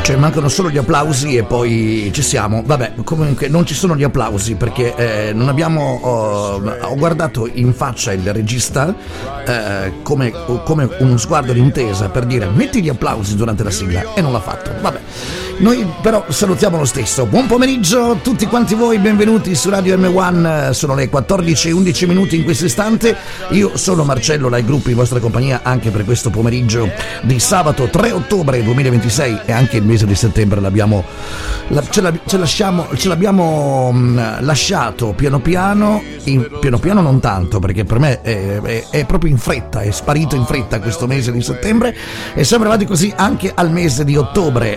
Cioè mancano solo gli applausi e poi ci siamo. Vabbè, comunque non ci sono gli applausi perché non abbiamo ho guardato in faccia il regista come uno sguardo d'intesa per dire metti gli applausi durante la sigla e non l'ha fatto. Vabbè, noi però salutiamo lo stesso. Buon pomeriggio a tutti quanti voi, benvenuti su Radio M1. Sono le 14:11 in questo istante. Io sono Marcello, la gruppo in vostra compagnia anche per questo pomeriggio di sabato 3 ottobre 2026 e anche il mese di settembre ce l'abbiamo lasciato piano piano non tanto, perché per me è proprio in fretta, è sparito in fretta questo mese di settembre e siamo arrivati così anche al mese di ottobre.